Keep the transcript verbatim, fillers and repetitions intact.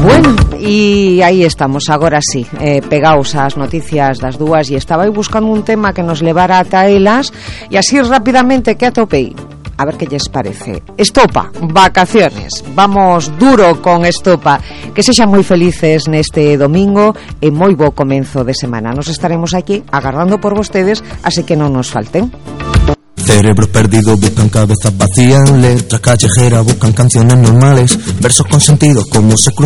Bueno, e aí estamos, agora sí, eh, pegaos ás noticias das dúas, e estaba aí buscando un tema que nos levara ata elas, e así rapidamente que atopei. A ver que lles parece. Estopa, vacaciones. Vamos duro con Estopa. Que sexan moi felices neste domingo e moi bo comenzo de semana. Nos estaremos aquí agardando por vostedes, así que non nos falten. Cerebros perdidos buscan cabezas vacías, letras callejeras buscan canciones normales, versos con sentido como se cruzan.